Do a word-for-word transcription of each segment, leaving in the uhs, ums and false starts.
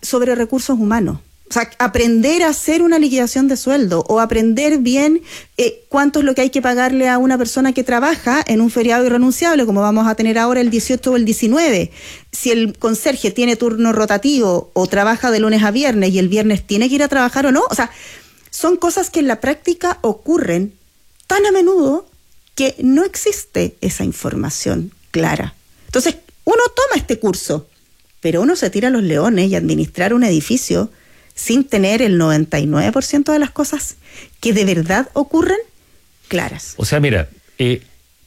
sobre recursos humanos. O sea, aprender a hacer una liquidación de sueldo o aprender bien eh, cuánto es lo que hay que pagarle a una persona que trabaja en un feriado irrenunciable, como vamos a tener ahora el dieciocho o el diecinueve. Si el conserje tiene turno rotativo o trabaja de lunes a viernes y el viernes tiene que ir a trabajar o no. O sea, son cosas que en la práctica ocurren tan a menudo que no existe esa información clara. Entonces, uno toma este curso, pero uno se tira a los leones y administrar un edificio sin tener el noventa y nueve por ciento de las cosas que de verdad ocurren claras. O sea, mira, eh,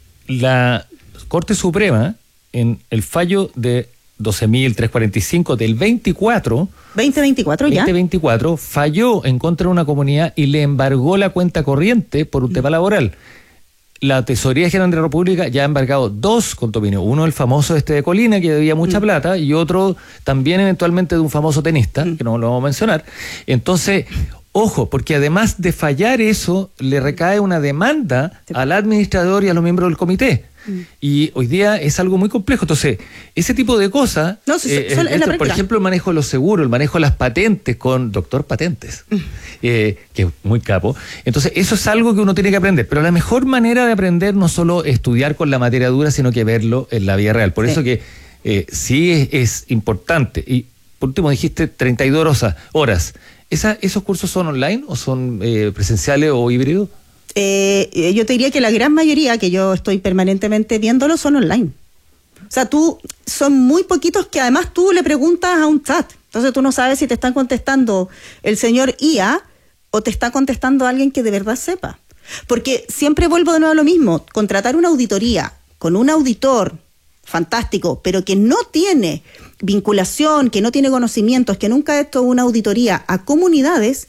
la Corte Suprema, en el fallo de doce mil trescientos cuarenta y cinco del veinticuatro... veinte veinticuatro ya. veinte veinticuatro, falló en contra de una comunidad y le embargó la cuenta corriente por un mm. tema laboral. La Tesorería General de la República ya ha embargado dos condominios. Uno, el famoso este de Colina, que debía mucha mm. plata, y otro también eventualmente de un famoso tenista, mm. que no lo vamos a mencionar. Entonces, ojo, porque además de fallar eso, le recae una demanda sí. al administrador y a los miembros del comité. Mm. Y hoy día es algo muy complejo. Entonces, ese tipo de cosas, no, sí, eh, son, esto, por ejemplo, el manejo de los seguros, el manejo de las patentes con doctor Patentes, mm. eh, que es muy capo. Entonces, eso es algo que uno tiene que aprender. Pero la mejor manera de aprender no solo estudiar con la materia dura, sino que verlo en la vida real. Por sí. eso que eh, sí es, es importante. Y por último dijiste treinta y dos horas. ¿Esa, ¿Esos cursos son online o son eh, presenciales o híbridos? Eh, yo te diría que la gran mayoría, que yo estoy permanentemente viéndolo, son online. O sea, tú, son muy poquitos que además tú le preguntas a un chat. Entonces tú no sabes si te están contestando el señor I A o te está contestando alguien que de verdad sepa. Porque siempre vuelvo de nuevo a lo mismo. Contratar una auditoría con un auditor fantástico, pero que no tiene vinculación, que no tiene conocimientos, que nunca ha hecho una auditoría a comunidades,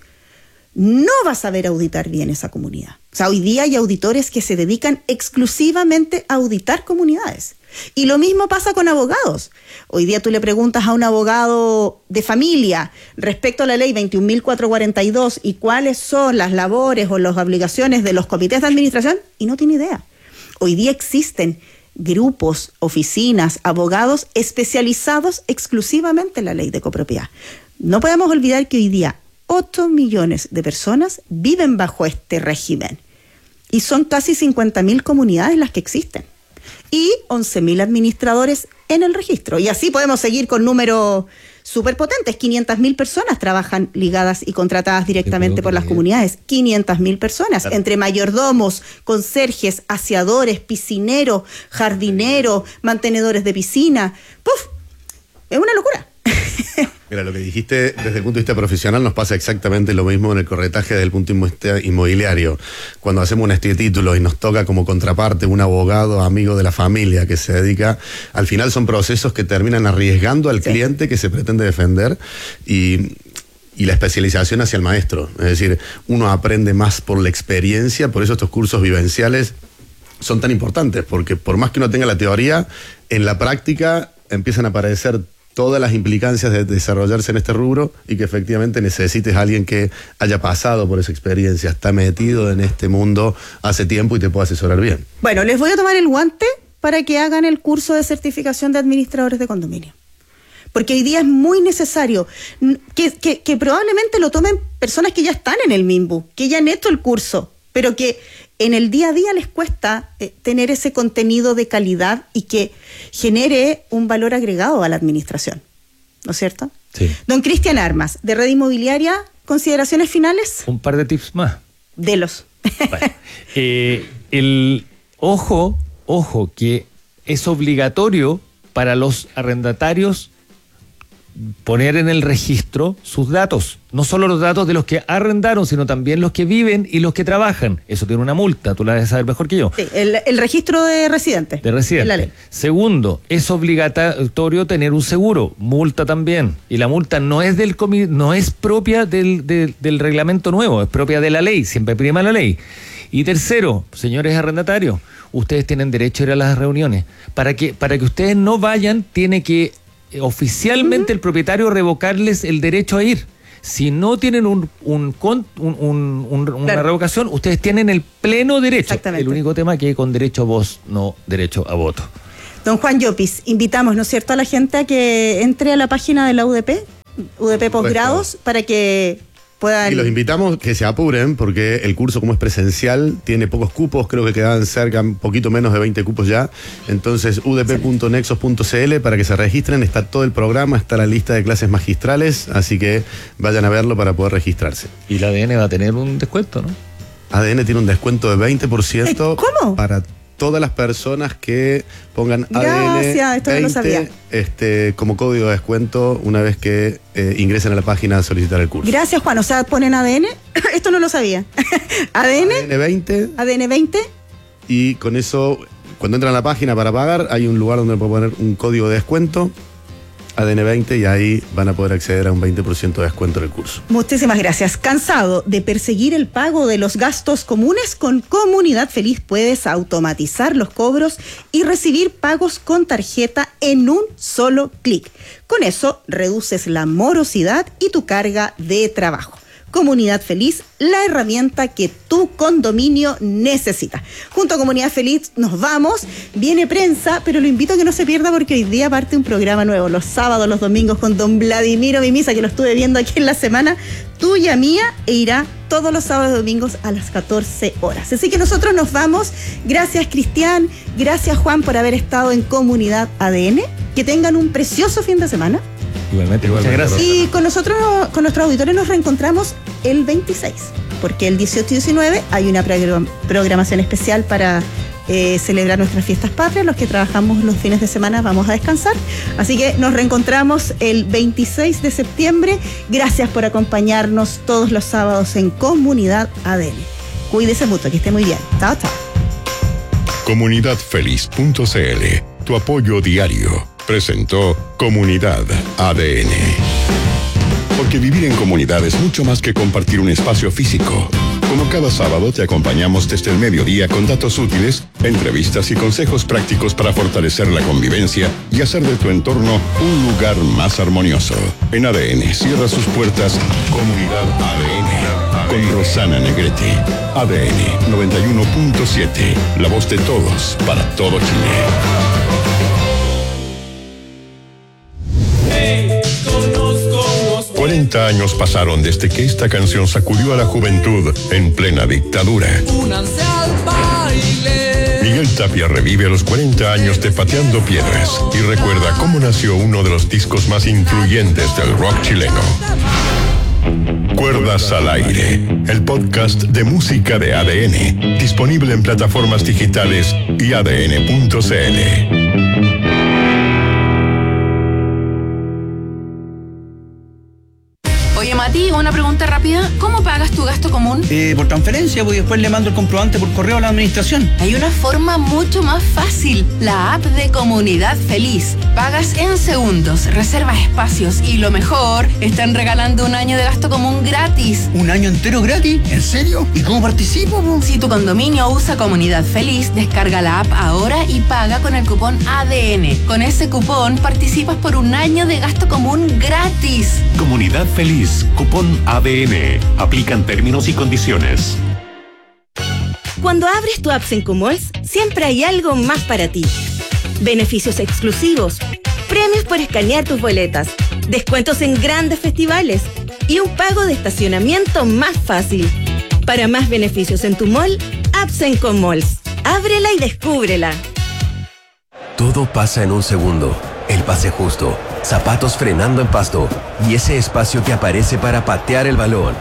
no va a saber auditar bien esa comunidad. O sea, hoy día hay auditores que se dedican exclusivamente a auditar comunidades. Y lo mismo pasa con abogados. Hoy día tú le preguntas a un abogado de familia respecto a la ley veintiún mil cuatrocientos cuarenta y dos y cuáles son las labores o las obligaciones de los comités de administración y no tiene idea. Hoy día existen grupos, oficinas, abogados especializados exclusivamente en la ley de copropiedad. No podemos olvidar que hoy día ocho millones de personas viven bajo este régimen y son casi cincuenta mil comunidades las que existen y once mil administradores en el registro. Y así podemos seguir con números súper potentes. quinientas mil personas trabajan ligadas y contratadas directamente por las comunidades. quinientas mil personas, claro. Entre mayordomos, conserjes, aseadores, piscineros, jardineros, mantenedores de piscina. ¡Puf! Es una locura. Mira, lo que dijiste desde el punto de vista profesional nos pasa exactamente lo mismo en el corretaje desde el punto de vista inmobiliario. Cuando hacemos un estudio de títulos y nos toca como contraparte un abogado amigo de la familia que se dedica, al final son procesos que terminan arriesgando al sí. cliente que se pretende defender y... y la especialización hacia el maestro. Es decir, uno aprende más por la experiencia, por eso estos cursos vivenciales son tan importantes, porque por más que uno tenga la teoría, en la práctica empiezan a aparecer todas las implicancias de desarrollarse en este rubro y que efectivamente necesites a alguien que haya pasado por esa experiencia, está metido en este mundo hace tiempo y te pueda asesorar bien. Bueno, les voy a tomar el guante para que hagan el curso de certificación de administradores de condominio. Porque hoy día es muy necesario que, que, que probablemente lo tomen personas que ya están en el MIMBU, que ya han hecho el curso, pero que en el día a día les cuesta eh, tener ese contenido de calidad y que genere un valor agregado a la administración, ¿no es cierto? Sí. Don Cristian Armas, de Red Inmobiliaria, ¿consideraciones finales? Un par de tips más. Delos. Bueno, eh, el ojo, ojo, que es obligatorio para los arrendatarios poner en el registro sus datos, no solo los datos de los que arrendaron, sino también los que viven y los que trabajan. Eso tiene una multa, tú la debes saber mejor que yo. Sí, el, el registro de residentes. De residentes. La ley. Segundo, es obligatorio tener un seguro, multa también. Y la multa no es del comi- no es propia del, del, del reglamento nuevo, es propia de la ley, siempre prima la ley. Y tercero, señores arrendatarios, ustedes tienen derecho a ir a las reuniones. Para que, para que ustedes no vayan, tiene que oficialmente uh-huh. el propietario revocarles el derecho a ir. Si no tienen un, un, un, un, un una claro. revocación, ustedes tienen el pleno derecho. El único tema que con derecho a voz, no derecho a voto. Don Juan Llopis, invitamos, ¿no es cierto?, a la gente a que entre a la página de la U D P U D P posgrados, para que puedan... Y los invitamos que se apuren, porque el curso, como es presencial, tiene pocos cupos, creo que quedan cerca, un poquito menos de veinte cupos ya. Entonces, u d p punto nexos punto c l para que se registren, está todo el programa, está la lista de clases magistrales, así que vayan a verlo para poder registrarse. Y la A D N va a tener un descuento, ¿no? A D N tiene un descuento de veinte por ciento. ¿Cómo? Para todas las personas que pongan Gracias, A D N esto no lo sabía. veinte este, como código de descuento una vez que eh, ingresen a la página a solicitar el curso. Gracias, Juan. O sea, ponen A D N. Esto no lo sabía. A D N. A D N veinte. A D N veinte. Y con eso, cuando entran a la página para pagar, hay un lugar donde pueden poner un código de descuento, A D N veinte, y ahí van a poder acceder a un veinte por ciento de descuento del curso. Muchísimas gracias. ¿Cansado de perseguir el pago de los gastos comunes? Con Comunidad Feliz puedes automatizar los cobros y recibir pagos con tarjeta en un solo clic. Con eso reduces la morosidad y tu carga de trabajo. Comunidad Feliz, la herramienta que tu condominio necesita. Junto a Comunidad Feliz nos vamos, viene prensa, pero lo invito a que no se pierda porque hoy día parte un programa nuevo, los sábados, los domingos, con don Vladimiro Mimisa, que lo estuve viendo aquí en la semana, tuya, mía, e irá todos los sábados y domingos a las catorce horas. Así que nosotros nos vamos. Gracias, Cristian, gracias, Juan, por haber estado en Comunidad A D N. Que tengan un precioso fin de semana. Igualmente, muchas gracias. Y con nosotros, con nuestros auditores, nos reencontramos el veintiséis, porque el dieciocho y diecinueve hay una programación especial para eh, celebrar nuestras fiestas patrias. Los que trabajamos los fines de semana vamos a descansar. Así que nos reencontramos el veintiséis de septiembre. Gracias por acompañarnos todos los sábados en Comunidad A D N. Cuídese mucho, que esté muy bien. Chao, chao. comunidad feliz punto c l, tu apoyo diario, presentó Comunidad A D N. Porque vivir en comunidad es mucho más que compartir un espacio físico. Como cada sábado te acompañamos desde el mediodía con datos útiles, entrevistas y consejos prácticos para fortalecer la convivencia y hacer de tu entorno un lugar más armonioso. En A D N cierra sus puertas Comunidad A D N con Rosana Negrete. A D N noventa y uno punto siete, la voz de todos para todo Chile. cuarenta años pasaron desde que esta canción sacudió a la juventud en plena dictadura. Miguel Tapia revive los cuarenta años de Pateando Piedras y recuerda cómo nació uno de los discos más influyentes del rock chileno. Cuerdas al Aire, el podcast de música de A D N, disponible en plataformas digitales y a d n punto c l. Oye, Mati, una pregunta rápida. ¿Cómo pagas tu gasto común? Eh, por transferencia, pues, y después le mando el comprobante por correo a la administración. Hay una forma mucho más fácil. La app de Comunidad Feliz. Pagas en segundos, reservas espacios y lo mejor, están regalando un año de gasto común gratis. ¿Un año entero gratis? ¿En serio? ¿Y cómo participo, po? Si tu condominio usa Comunidad Feliz, descarga la app ahora y paga con el cupón A D N. Con ese cupón participas por un año de gasto común gratis. Comunidad Feliz, cupón A D N. Aplican términos y condiciones. Cuando abres tu app en Comols, siempre hay algo más para ti. Beneficios exclusivos, premios por escanear tus boletas, descuentos en grandes festivales y un pago de estacionamiento más fácil. Para más beneficios en tu mall, apps en Comols. Ábrela y descúbrela. Todo pasa en un segundo. El pase justo, zapatos frenando en pasto y ese espacio que aparece para patear el balón.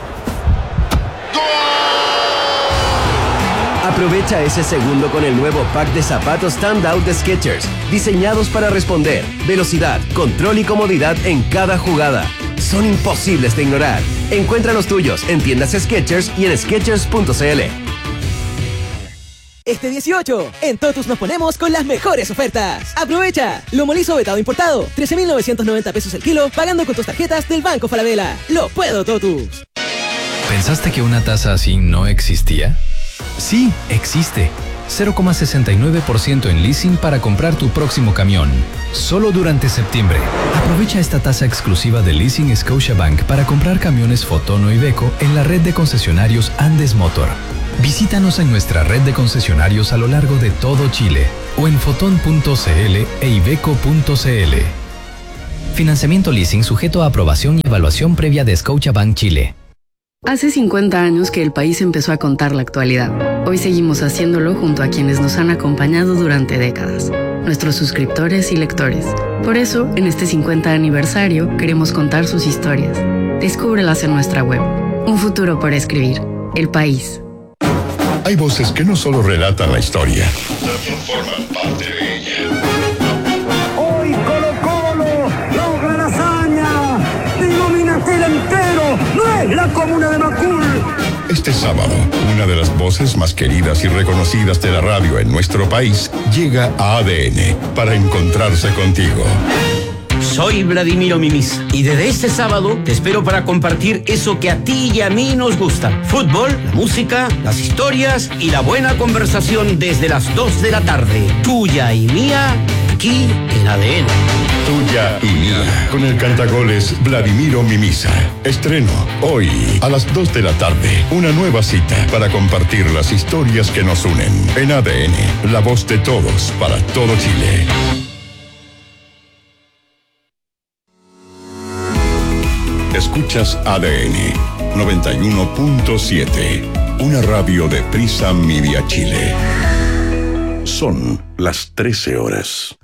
Aprovecha ese segundo con el nuevo pack de zapatos Standout de Skechers, diseñados para responder, velocidad, control y comodidad en cada jugada. Son imposibles de ignorar. Encuentra los tuyos en tiendas Skechers y en skechers punto c l. Este dieciocho, en Totus nos ponemos con las mejores ofertas. ¡Aprovecha! Lomo liso vetado importado, trece mil novecientos noventa pesos el kilo, pagando con tus tarjetas del Banco Falabella. ¡Lo puedo, Totus! ¿Pensaste que una tasa así no existía? Sí, existe. cero coma sesenta y nueve por ciento en leasing para comprar tu próximo camión. Solo durante septiembre. Aprovecha esta tasa exclusiva de Leasing Scotiabank para comprar camiones Fotono y Iveco en la red de concesionarios Andes Motor. Visítanos en nuestra red de concesionarios a lo largo de todo Chile o en foton punto c l e iveco punto c l. Financiamiento leasing sujeto a aprobación y evaluación previa de Scotiabank Chile. Hace cincuenta años que el país empezó a contar la actualidad. Hoy seguimos haciéndolo junto a quienes nos han acompañado durante décadas, nuestros suscriptores y lectores. Por eso, en este cincuenta aniversario, queremos contar sus historias. Descúbrelas en nuestra web. Un futuro por escribir. El País. Hay voces que no solo relatan la historia, también forman parte de ella. Hoy Colo Colo logra la hazaña de Nominatel entero. No es la comuna de Macul. Este sábado, una de las voces más queridas y reconocidas de la radio en nuestro país llega a A D N para encontrarse contigo. Soy Vladimiro Mimisa y desde este sábado te espero para compartir eso que a ti y a mí nos gusta. Fútbol, la música, las historias y la buena conversación desde las dos de la tarde. Tuya y mía, aquí en A D N. Tuya y mía, con el cantagoles Vladimiro Mimisa. Estreno hoy a las dos de la tarde. Una nueva cita para compartir las historias que nos unen. En A D N, la voz de todos para todo Chile. Escuchas A D N noventa y uno punto siete, una radio de Prisa Media Chile. Son las trece horas.